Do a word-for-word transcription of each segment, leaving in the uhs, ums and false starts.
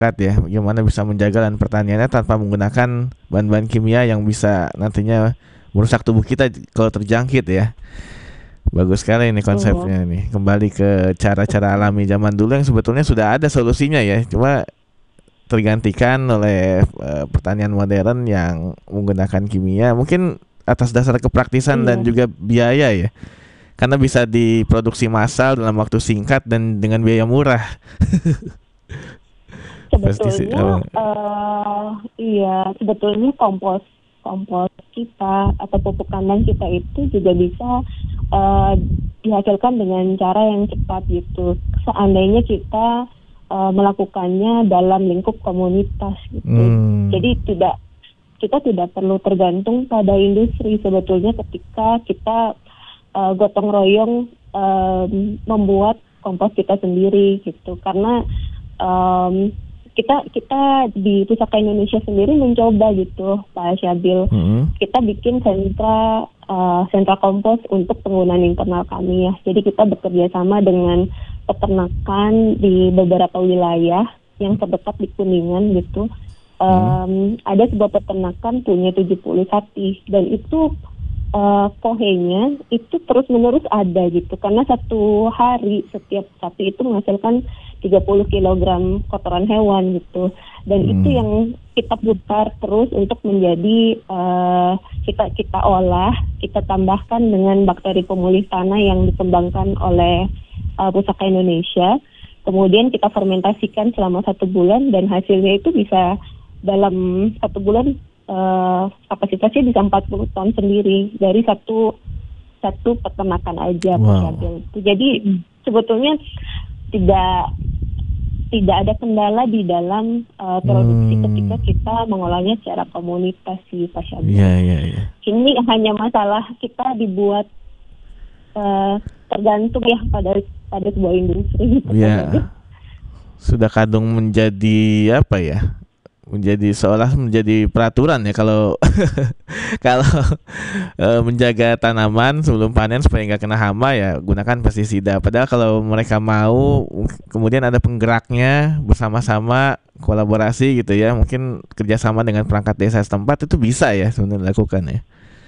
ya, bagaimana bisa menjaga lahan pertaniannya tanpa menggunakan bahan-bahan kimia yang bisa nantinya merusak tubuh kita kalau terjangkit ya. Bagus sekali ini Betul. konsepnya nih. Kembali ke cara-cara alami zaman dulu yang sebetulnya sudah ada solusinya ya. Cuma tergantikan oleh uh, pertanian modern yang menggunakan kimia. Mungkin atas dasar kepraktisan dan Iya, juga biaya ya. Karena bisa diproduksi massal dalam waktu singkat dan dengan biaya murah. Pestisida. sebetulnya Oh. eh iya, sebetulnya kompos kompos kita atau pupuk kandang kita itu juga bisa eh, dihasilkan dengan cara yang cepat gitu. Seandainya kita eh, melakukannya dalam lingkup komunitas gitu. Hmm. Jadi tidak kita tidak perlu tergantung pada industri sebetulnya ketika kita eh, gotong royong eh, membuat kompos kita sendiri gitu. Karena em, kita kita di Pusaka Indonesia sendiri mencoba gitu Pak Syabil, Hmm. kita bikin sentra uh, sentra kompos untuk penggunaan internal kami ya. Jadi kita bekerja sama dengan peternakan di beberapa wilayah yang terdekat di Kuningan gitu. Hmm. Um, ada sebuah peternakan punya tujuh puluh sapi dan itu uh, kohenya itu terus menerus ada gitu, karena satu hari setiap sapi itu menghasilkan tiga puluh kilogram kotoran hewan gitu, dan itu Hmm. yang kita putar terus untuk menjadi uh, kita kita olah, kita tambahkan dengan bakteri pemulih tanah yang dikembangkan oleh uh, Pusaka Indonesia, kemudian kita fermentasikan selama satu bulan dan hasilnya itu bisa dalam satu bulan uh, kapasitasnya bisa empat puluh ton sendiri dari satu satu peternakan aja Pak Wow. Syabil. Jadi sebetulnya tidak tidak ada kendala di dalam uh, produksi Hmm. ketika kita mengolahnya secara komunitas sih Pak Syabil. Iya, iya, iya. Ini hanya masalah kita dibuat uh, tergantung ya pada pada sebuah industri gitu Pak Syabil. Iya. Sudah kadung menjadi apa ya? Menjadi seolah menjadi peraturan ya kalau kalau eh, menjaga tanaman sebelum panen supaya nggak kena hama ya gunakan pestisida. Padahal kalau mereka mau kemudian ada penggeraknya bersama-sama kolaborasi gitu ya, mungkin kerjasama dengan perangkat desa setempat itu bisa ya sebenarnya dilakukan ya.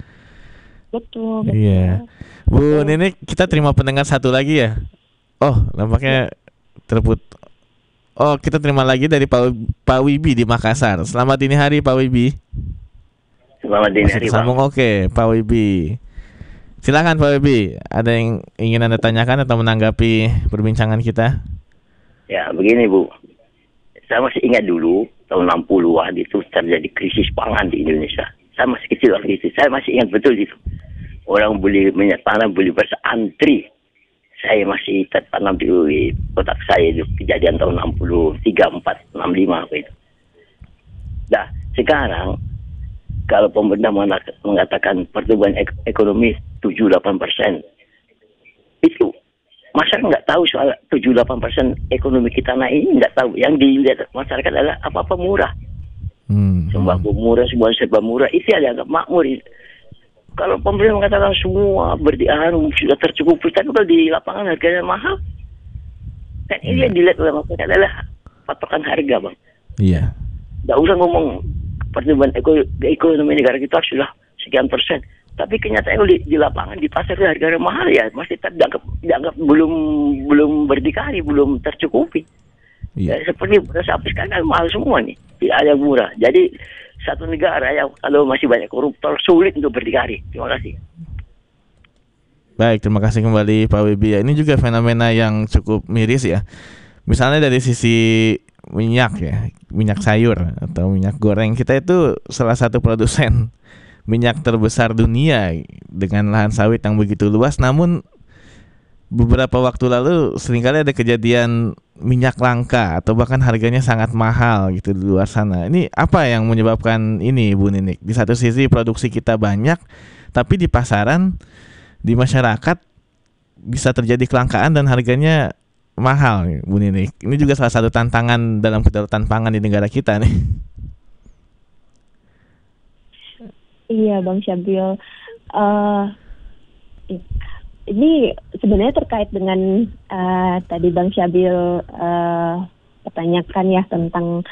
Betul, Iya. betul. Bu, Betul. ini kita terima pendengar satu lagi ya. Oh, Ya, nampaknya terput. Oh, kita terima lagi dari Pak, Pak Wibi di Makassar. Selamat dini hari Pak Wibi. Selamat dini Masih hari, Bang. tersambung oke, Pak Wibi. Silakan Pak Wibi. Ada yang ingin Anda tanyakan atau menanggapi perbincangan kita? Ya, begini, Bu. Saya masih ingat dulu, tahun enam puluhan itu terjadi krisis pangan di Indonesia. Saya masih kecil waktu itu. Saya masih ingat betul itu. Orang beli minyak tanah, beli beras antri. Saya masih tertanam di kotak saya itu. Kejadian tahun enam puluh tiga, empat, enam puluh lima. Apa itu. Nah, sekarang, kalau pemerintah mengatakan pertumbuhan ek- ekonomi tujuh sampai delapan persen, itu masyarakat nggak tahu soal tujuh sampai delapan persen ekonomi kita nah ini nggak tahu. Yang dilihat masyarakat adalah apa-apa murah. Hmm. Sembako murah, semua serba murah. Itu yang dianggap makmur. Kalau pemerintah mengatakan semua berdiarum sudah tercukupi, tapi kalau di lapangan harganya mahal, kan ini Iya. yang dilihat oleh masyarakat adalah patokan harga, Bang. Iya. Nggak usah ngomong pertumbuhan eko- ekonomi negara kita sudah sekian persen. Tapi kenyataannya di, di lapangan, di pasar harga mahal ya masih terdianggap dianggap belum belum berdikari, belum tercukupi. Iya. Ya, seperti beras sapi sekarang kan mahal semua nih, tidak ada yang murah. Jadi satu negara yang kalau masih banyak koruptor sulit untuk berdikari. Terima kasih. Baik, terima kasih kembali Pak Wibi. Ya, ini juga fenomena yang cukup miris ya. Misalnya dari sisi minyak ya, minyak sayur atau minyak goreng, kita itu salah satu produsen minyak terbesar dunia dengan lahan sawit yang begitu luas. Namun beberapa waktu lalu seringkali ada kejadian minyak langka atau bahkan harganya sangat mahal gitu di luar sana. Ini apa yang menyebabkan ini, Bu Ninik? Di satu sisi produksi kita banyak, tapi di pasaran, di masyarakat bisa terjadi kelangkaan dan harganya mahal, Bu Ninik. Ini juga salah satu tantangan dalam kedaulatan pangan di negara kita nih. Iya Bang Syabil. Uh, ini sebenarnya terkait dengan uh, tadi Bang Syabil uh, pertanyakan ya tentang